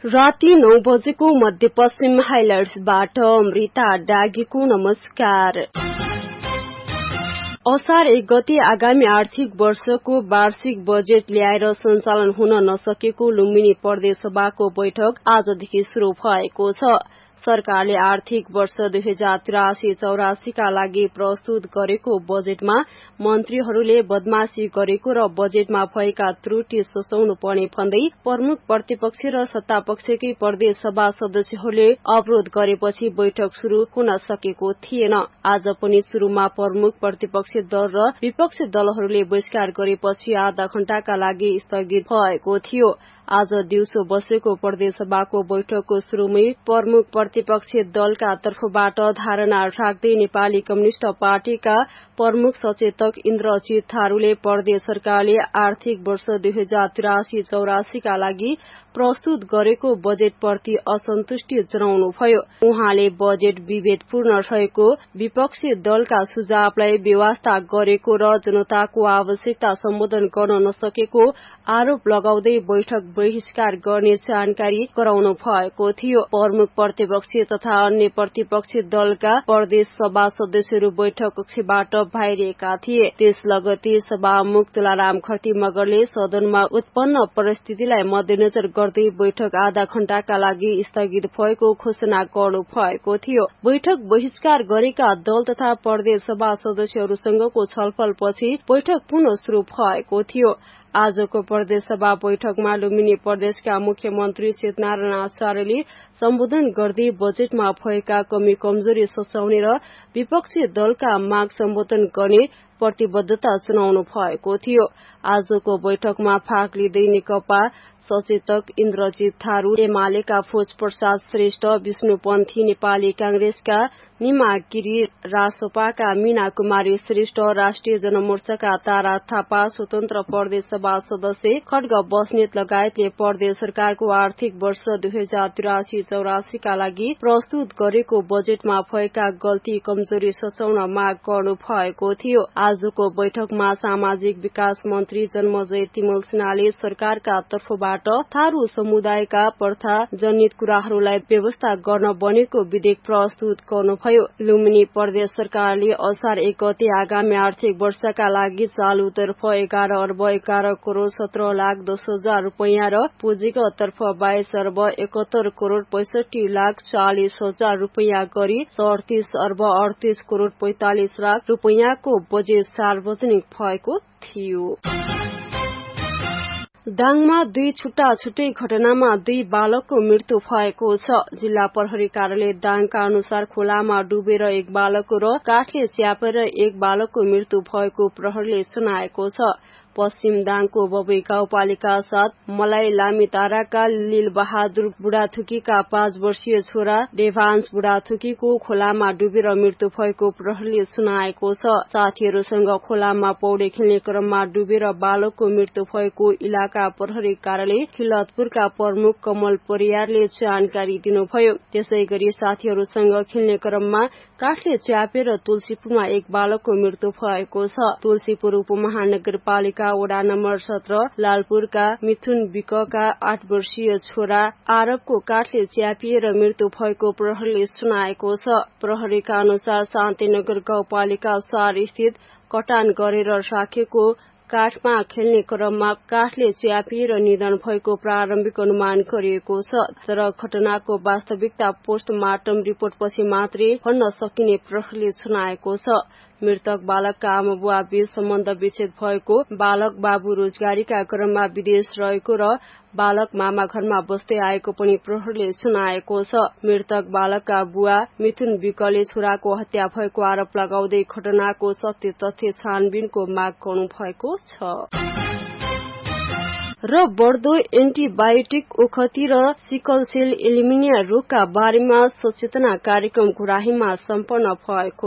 राति 9 बजेको मध्यपश्चिम हाइलाइट्सबाट अमृता डागीको नमस्कार। असार 1 गते आगामी आर्थिक वर्षको वार्षिक बजेट ल्याएर सञ्चालन हुन नसकेको लुम्बिनी प्रदेश सभाको बैठक आजदेखि शुरू भएको छ। सरकारले आर्थिक वर्ष 2083-84 का लागि प्रस्तुत गरेको बजेटमा मन्त्रीहरूले बदमाशी गरेको र बजेटमा भएका त्रुटि ससाउनु पर्ने भन्दै प्रमुख प्रतिपक्ष र सत्तापक्षकै प्रदेश सभा सदस्यहरूले अवरोध गरेपछि बैठक शुरू हुन सकेको थिएन। आज पनि शुरूमा प्रमुख प्रतिपक्षी दल र विपक्षी दलहरूले बहिष्कार गरेपछि आधा घण्टाका लागि स्थगित भएको थियो। आज दिउँसो बसेको प्रदेश सभाको बैठकको शुरूमै प्रमुख प्रतिपक्षी दलका तर्फबाट धारणा राख्दै नेपाली कम्युनिष्ट पार्टीका प्रमुख सचेतक इन्द्रजित थारूले प्रदेश सरकारले आर्थिक वर्ष 2083-84 का लागि प्रस्तुत गरेको बजेट प्रति असन्तुष्टि जनाउनुभयो। उहाँले बजेट विभेदपूर्ण रहेको, विपक्षी दलका सुझावलाई बेवास्ता गरेको र जनताको आवश्यकता सम्बोधन गर्न नसकेको आरोप लगाउँदै बैठक बहिष्कार गर्ने जानकारी गराउनु भएको थियो। प्रमुख प्रतिपक्षी तथा अन्य प्रतिपक्षी दलका प्रदेश सभा सदस्यहरू बैठक कक्षबाट बाहिरिएका थिए। त्यस लगत्तै सभामुख तुलाराम खर्ती मगरले सदनमा उत्पन्न परिस्थितिलाई मध्यनजर गर्दै बैठक आधा घण्टाका लागि स्थगित भएको घोषणा गर्नु भएको थियो। बैठक बहिष्कार गरेका दल तथा प्रदेश सभा सदस्यहरूसँगको छलफलपछि बैठक पुनः शुरू भएको थियो। आजको प्रदेश सभा बैठकमा लुम्बिनी प्रदेशका मुख्यमन्त्री चेतनारायण आचार्यले सम्बोधन गर्दै बजेटमा भएका कमी कमजोरी सच्याउने र विपक्षी दलका माग सम्बोधन गर्ने प्रतिबद्धता जनाउनु भएको थियो। आजको बैठकमा भाग लिँदै नेकपा सचेतक इन्द्रजित थारू, एमालेका भोज प्रसाद श्रेष्ठ, विष्णुपन्थी, नेपाली कांग्रेसका निमा गिरी, रासपाका मीना कुमारी श्रेष्ठ, राष्ट्रिय जनमोर्चाका तारा थापा, स्वतन्त्र प्रदेश सभा सदस्य खड्ग बस्नेत लगायतले प्रदेश सरकारको आर्थिक वर्ष 2083-84 का लागि प्रस्तुत गरेको बजेटमा भएका गल्ती कमजोरी सच्याउन माग गर्नु भएको थियो। आजको बैठकमा सामाजिक विकास मन्त्री जन्मजय तिमल सिन्हाले सरकारका तर्फबाट थारू समुदायका प्रथा जनित कुराहरूलाई व्यवस्था गर्न बनेको विधेयक प्रस्तुत गर्नुभयो। लुम्बिनी प्रदेश सरकारले असार 1 गते आगामी आर्थिक वर्षका लागि चालुतर्फ 11 अर्ब 11 करोड़ 17 लाख 10,000 रुपैयाँ र पुँजीगत तर्फ 22 अर्ब 71 करोड़ 65 लाख 40,000 रुपैयाँ गरी 38 अर्ब 38 करोड़ 45 लाख रुपैयाँको बजेट सार्वजनिक भएको थियो। दाङमा 2 छुट्टा-छुट्टै घटनामा 2 बालकको मृत्यु भएको छ। जिल्ला प्रहरी कार्यालय दाङका अनुसार खोलामा डुबेर 1 बालकको र काठले च्यापेर 1 बालकको मृत्यु भएको प्रहरीले सुनाएको छ। पश्चिम दाङको बबई गाउँपालिका 7 मलाई लामिताराका लील बहादुर बुढाथुकीका 5 वर्षीय छोरा देवांश बुढाथुकीको खोलामा डुबेर मृत्यु भएको प्रहरीले सुनाएको छ। साथीहरूसँग खोलामा पौडी खेल्ने क्रममा डुबेर बालकको मृत्यु भएको इलाका प्रहरी कार्यालय खिलतपुरका प्रमुख कमल परियारले जानकारी दिनुभयो। त्यसैगरी साथीहरूसँग खेल्ने क्रममा काठले च्यापेर तुलसीपुरमा 1 बालकको मृत्यु भएको छ। तुलसीपुर उपमहानगरपालिका वडा नम्बर 17 लालपुरका मिथुन विकका 8 वर्षीय छोरा आरबको काठले च्यापिएर मृत्यु भएको प्रहरीले सुनाएको छ। प्रहरीका अनुसार शान्तिनगर गाउँपालिका 4 स्थित कटान गरेर राखेको काठमा खेल्ने क्रममा काठले च्यापिएर निधन भएको प्रारम्भिक अनुमान गरिएको छ। तर घटनाको वास्तविकता पोस्टमार्टम रिपोर्टपछि मात्रै भन्न सकिने प्रहरीले सुनाएको छ। मृतक बालकका आमा बुवा बीच सम्बन्ध विच्छेद भएको, बालक बाबु रोजगारीका क्रममा विदेश रहेको र बालक मामा घरमा बस्दै आएको पनि प्रहरीले सुनाएको छ। मृतक बालकका बुवा मिथुन विकले छोराको हत्या भएको आरोप लगाउँदै घटनाको सत्य तथ्य छानबिनको माग गर्नु भएको छ। र बढ्दो एन्टिबायोटिक ओखती र सिकल सेल एलिमिनिया रोगका बारेमा सचेतना कार्यक्रम गुराहीमा सम्पन्न भएको